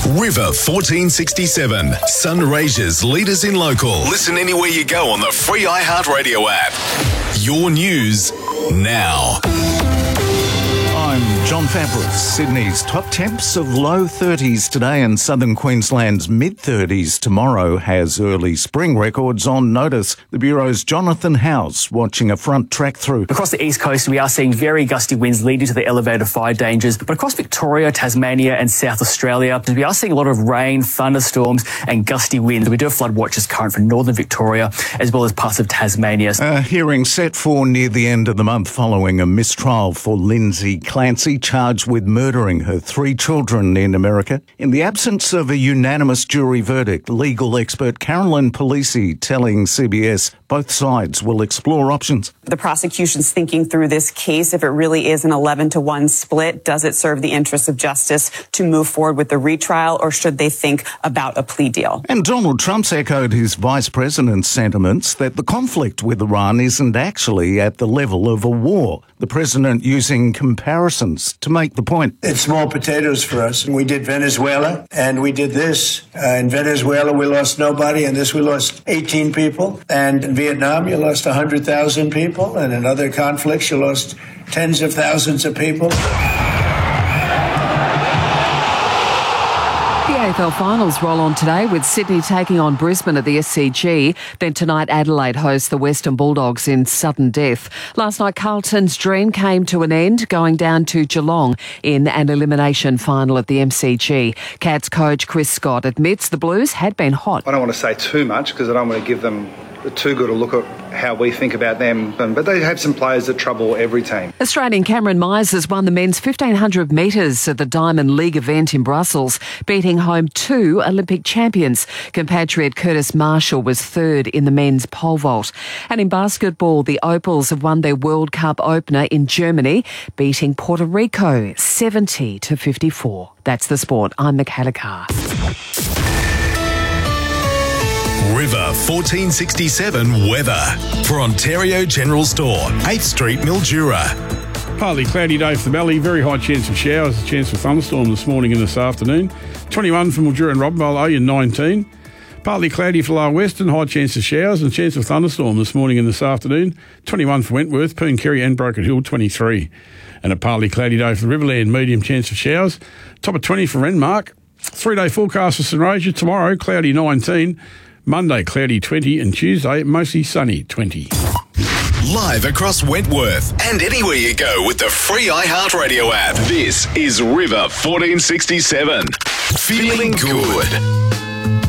River 1467. Sunraysia's leaders in local. Listen anywhere you go on the free iHeartRadio app. Your news now. I'm John Fabris. Sydney's top temps of low 30s today and southern Queensland's mid-30s tomorrow has early spring records on notice. The Bureau's Jonathan House watching a front track through. Across the east coast, we are seeing very gusty winds leading to the elevated fire dangers. But across Victoria, Tasmania and South Australia, we are seeing a lot of rain, thunderstorms and gusty winds. We do have flood watches current for northern Victoria as well as parts of Tasmania. A hearing set for near the end of the month following a mistrial for Lindsay Clancy, charged with murdering her 3 children in America. In the absence of a unanimous jury verdict, legal expert Carolyn Polisi telling CBS both sides will explore options. The prosecution's thinking through this case. If it really is an 11-1 split, does it serve the interests of justice to move forward with the retrial, or should they think about a plea deal? And Donald Trump's echoed his vice president's sentiments that the conflict with Iran isn't actually at the level of a war. The president using comparisons to make the point. It's small potatoes for us. We did Venezuela and we did this. In Venezuela, we lost nobody. In this, we lost 18 people. And in Vietnam, you lost 100,000 people. And in other conflicts, you lost tens of thousands of people. The AFL finals roll on today with Sydney taking on Brisbane at the SCG. Then tonight Adelaide hosts the Western Bulldogs in sudden death. Last night Carlton's dream came to an end, going down to Geelong in an elimination final at the MCG. Cats coach Chris Scott admits the Blues had been hot. I don't want to say too much because I don't want to give them too good a look at how we think about them, but they have some players that trouble every team. Australian Cameron Myers has won the men's 1500 metres at the Diamond League event in Brussels, beating home 2 Olympic champions. Compatriot Curtis Marshall was third in the men's pole vault. And in basketball, the Opals have won their World Cup opener in Germany, beating Puerto Rico 70-54. That's the sport. I'm Michaela Carr. River 1467 weather for Ontario General Store, 8th Street, Mildura. Partly cloudy day for the Valley, very high chance of showers, a chance for thunderstorm this morning and this afternoon. 21 for Mildura and Robbenvale, and 19. Partly cloudy for Lower Western, high chance of showers and a chance of thunderstorm this morning and this afternoon. 21 for Wentworth, Pooncarry and Broken Hill, 23. And a partly cloudy day for the Riverland, medium chance of showers. Top of 20 for Renmark. 3-day forecast for Sunraysia. Tomorrow, cloudy 19. Monday, cloudy 20, and Tuesday, mostly sunny 20. Live across Wentworth and anywhere you go with the free iHeartRadio app. This is River 1467. Feeling good.